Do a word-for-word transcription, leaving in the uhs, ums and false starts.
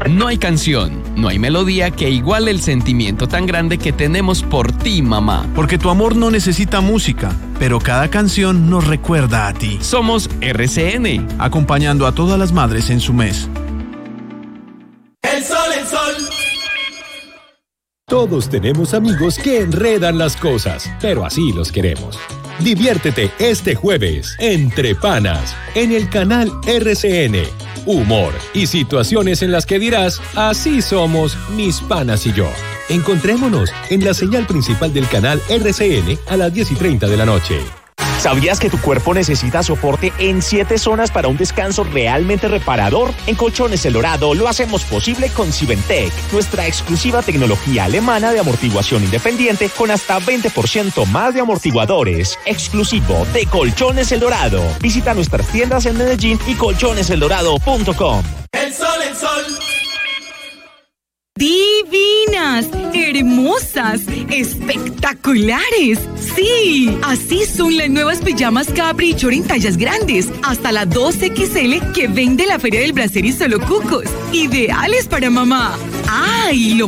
No hay canción, no hay melodía que iguale el sentimiento tan grande que tenemos por ti, mamá. Porque tu amor no necesita música, pero cada canción nos recuerda a ti. Somos R C N, acompañando a todas las madres en su mes. El sol, el sol. Todos tenemos amigos que enredan las cosas, pero así los queremos. Diviértete este jueves, Entre Panas, en el canal R C N. Humor y situaciones en las que dirás, así somos mis panas y yo. Encontrémonos en la señal principal del canal R C N a las diez y treinta de la noche. ¿Sabías que tu cuerpo necesita soporte en siete zonas para un descanso realmente reparador? En Colchones El Dorado lo hacemos posible con Civentec, nuestra exclusiva tecnología alemana de amortiguación independiente con hasta veinte por ciento más de amortiguadores. Exclusivo de Colchones El Dorado. Visita nuestras tiendas en Medellín y colchones el dorado punto com. El sol, el sol. Divinas, hermosas, espectaculares. Sí, así son las nuevas pijamas Caprichor en tallas grandes, hasta la dos equis ele que vende la Feria del Brasier y Solo Cucos. Ideales para mamá. ¡Ay, lo